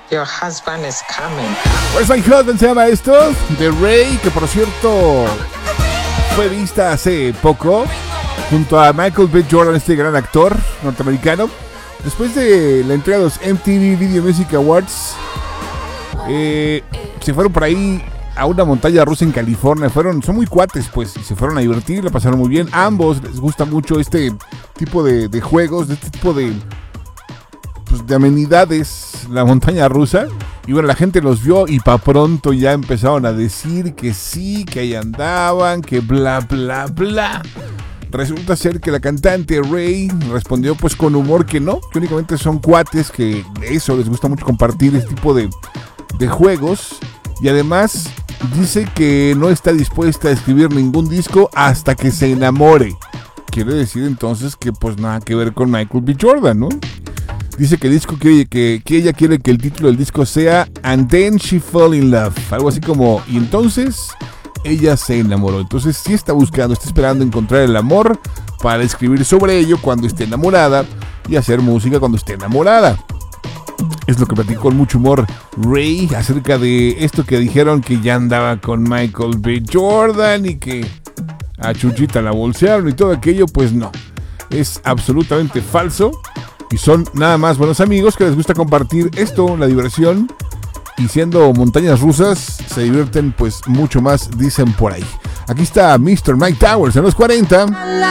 Your husband is coming. Where's My Husband se llama esto, de Ray, que por cierto fue vista hace poco junto a Michael B. Jordan, este gran actor norteamericano. Después de la entrega de los MTV Video Music Awards, se fueron por ahí a una montaña rusa en California. Son muy cuates, pues, y se fueron a divertir, la pasaron muy bien. A ambos les gusta mucho este tipo de juegos, de este tipo de amenidades, la montaña rusa. Y bueno, la gente los vio y pa' pronto ya empezaron a decir que sí, que ahí andaban, que bla, bla, bla. Resulta ser que la cantante Ray respondió pues con humor que no, que únicamente son cuates, que eso les gusta mucho compartir este tipo de juegos. Y además dice que no está dispuesta a escribir ningún disco hasta que se enamore. Quiere decir entonces que pues nada que ver con Michael B. Jordan, ¿no? Dice que el disco que ella quiere que el título del disco sea And Then She Fell in Love. Algo así como, y entonces ella se enamoró. Entonces sí está buscando, está esperando encontrar el amor para escribir sobre ello cuando esté enamorada y hacer música cuando esté enamorada. Es lo que platicó con mucho humor Ray acerca de esto que dijeron que ya andaba con Michael B. Jordan y que a Chuchita la bolsearon y todo aquello. Pues no, es absolutamente falso y son nada más buenos amigos que les gusta compartir esto, la diversión, y siendo montañas rusas se divierten pues mucho más, dicen por ahí. Aquí está Mr. Mike Towers en los 40.